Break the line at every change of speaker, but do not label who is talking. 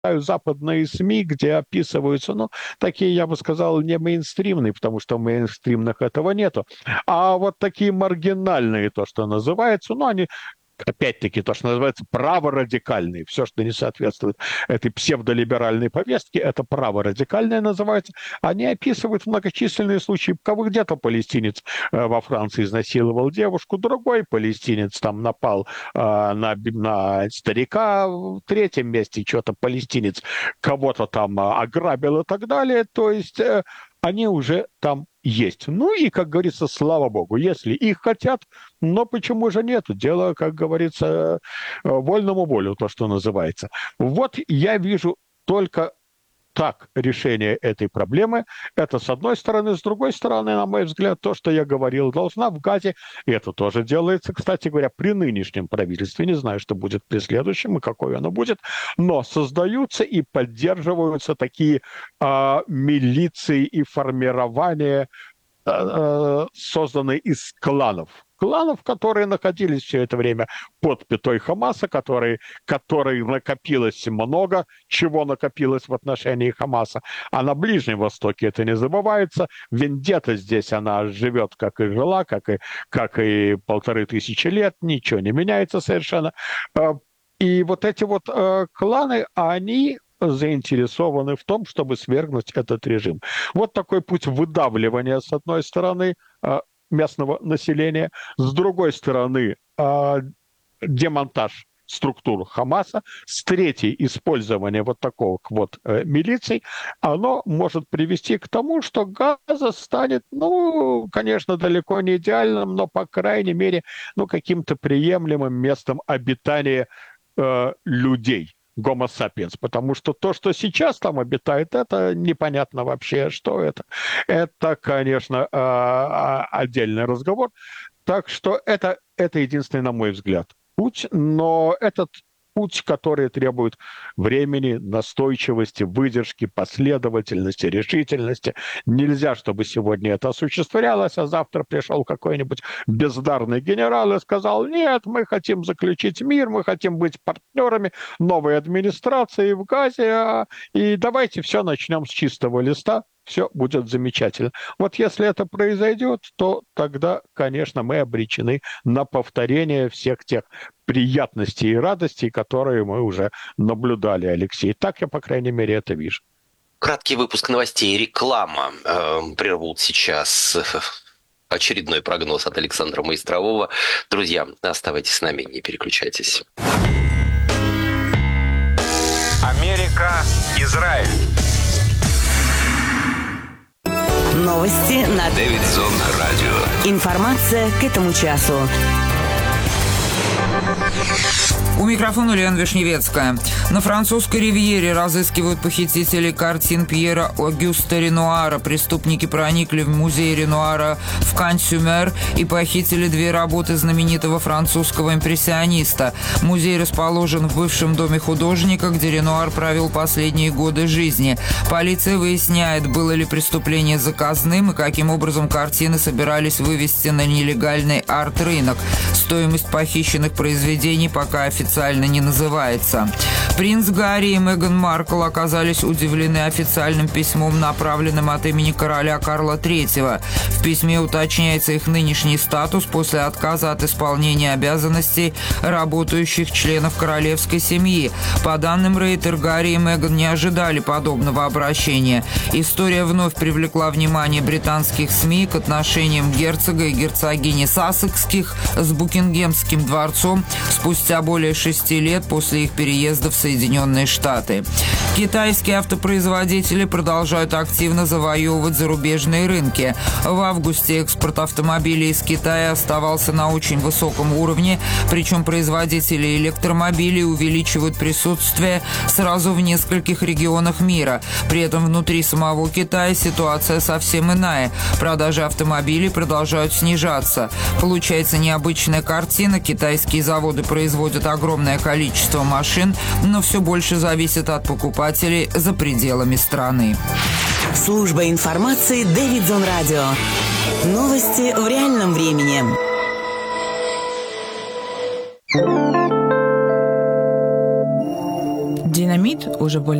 западные СМИ, где описываются, ну, такие, я бы сказал, не мейнстримные, потому что в мейнстримных этого нету, а вот такие маргинальные, то, что называется, ну, они опять-таки, то, что называется праворадикальные, все, что не соответствует этой псевдолиберальной повестке, это праворадикальное называется. Они описывают многочисленные случаи, кого где-то палестинец во Франции изнасиловал девушку, другой палестинец там напал на старика, в третьем месте что-то палестинец кого-то там ограбил и так далее. То есть они уже там есть. Ну и, как говорится, слава богу, если их хотят, но почему же нет? Дело, как говорится, вольному волю, то, что называется. Вот я вижу только так решение этой проблемы. Это с одной стороны. С другой стороны, на мой взгляд, то, что я говорил, должна в Газе, и это тоже делается, кстати говоря, при нынешнем правительстве. Не знаю, что будет при следующем и какое оно будет, но создаются и поддерживаются такие милиции и формирования, созданные из кланов. Кланов, которые находились все это время под пятой Хамаса, которые накопилось много, чего накопилось в отношении Хамаса. А на Ближнем Востоке это не забывается. Вендетта здесь, она живет, как и жила, как и 1500 лет, ничего не меняется совершенно. И вот эти вот кланы, они заинтересованы в том, чтобы свергнуть этот режим. Вот такой путь выдавливания, с одной стороны, местного населения, с другой стороны, демонтаж структур Хамаса, с третьей использование вот такого вот милиций, оно может привести к тому, что Газа станет, ну, конечно, далеко не идеальным, но, по крайней мере, ну, каким-то приемлемым местом обитания людей. Гомо сапиенс, потому что то, что сейчас там обитает, это непонятно вообще, что это. Это, конечно, отдельный разговор. Так что это единственный, на мой взгляд, путь, но этот путь, который требует времени, настойчивости, выдержки, последовательности, решительности. Нельзя, чтобы сегодня это осуществлялось, а завтра пришел какой-нибудь бездарный генерал и сказал: нет, мы хотим заключить мир, мы хотим быть партнерами новой администрации в Газе, и давайте все начнем с чистого листа, все будет замечательно. Вот если это произойдет, то тогда, конечно, мы обречены на повторение всех тех приятностей и радостей, которые мы уже наблюдали, Алексей. Так я, по крайней мере, это вижу.
Краткий выпуск новостей и реклама. Прервут сейчас очередной прогноз от Александра Майстрового. Друзья, оставайтесь с нами, не переключайтесь.
Америка, Израиль.
Новости на
Дэвидсон радио.
Информация к этому часу.
У микрофона Лена Вишневецкая. На французской ривьере разыскивают похитителей картин Пьера Огюста Ренуара. Преступники проникли в музей Ренуара в Кан-Сюмер и похитили 2 работы знаменитого французского импрессиониста. Музей расположен в бывшем доме художника, где Ренуар провел последние годы жизни. Полиция выясняет, было ли преступление заказным и каким образом картины собирались вывести на нелегальный арт-рынок. Стоимость похищенных произведений пока официально не называется. Принц Гарри и Меган Маркл оказались удивлены официальным письмом, направленным от имени короля Карла III. В письме уточняется их нынешний статус после отказа от исполнения обязанностей работающих членов королевской семьи. По данным Рейтер, Гарри и Меган не ожидали подобного обращения. История вновь привлекла внимание британских СМИ к отношениям герцога и герцогини Сассекских с Букингемским дворцом спустя более 6 лет после их переезда в Соединенные Штаты. Китайские автопроизводители продолжают активно завоевывать зарубежные рынки. В августе экспорт автомобилей из Китая оставался на очень высоком уровне, причем производители электромобилей увеличивают присутствие сразу в нескольких регионах мира. При этом внутри самого Китая ситуация совсем иная. Продажи автомобилей продолжают снижаться. Получается необычная картина. Китайские заводы производят огромное количество машин, но все больше зависит от покупателей за пределами страны.
Служба информации Дэвидсон радио. Новости в реальном времени.
МИД уже более